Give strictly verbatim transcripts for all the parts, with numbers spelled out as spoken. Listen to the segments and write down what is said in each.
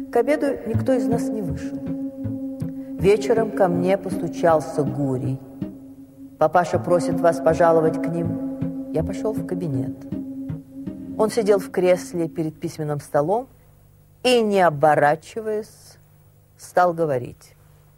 К обеду никто из нас не вышел. Вечером ко мне постучался Гурий. Папаша просит вас пожаловать к ним. Я пошел в кабинет. Он сидел в кресле перед письменным столом и, не оборачиваясь, стал говорить.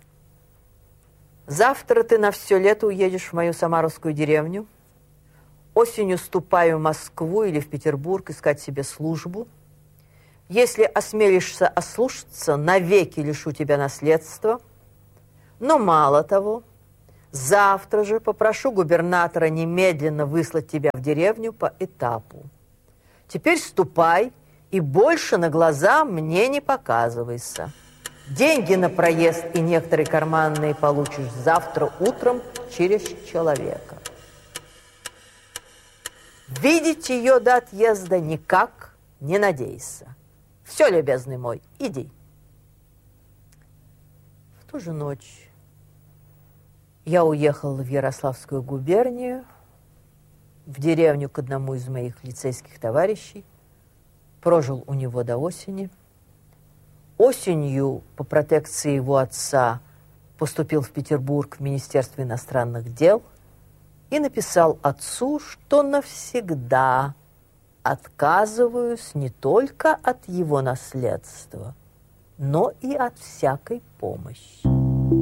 Завтра ты на все лето уедешь в мою самаровскую деревню. Осенью ступаю в Москву или в Петербург искать себе службу. Если осмелишься ослушаться, навеки лишу тебя наследства. Но мало того, завтра же попрошу губернатора немедленно выслать тебя в деревню по этапу. Теперь ступай и больше на глаза мне не показывайся. Деньги на проезд и некоторые карманные получишь завтра утром через человека. Видеть ее до отъезда никак не надейся. Все, любезный мой, иди. В ту же ночь я уехал в Ярославскую губернию, в деревню к одному из моих лицейских товарищей, прожил у него до осени. Осенью, по протекции его отца, поступил в Петербург в Министерство иностранных дел и написал отцу, что навсегда отказываюсь не только от его наследства, но и от всякой помощи.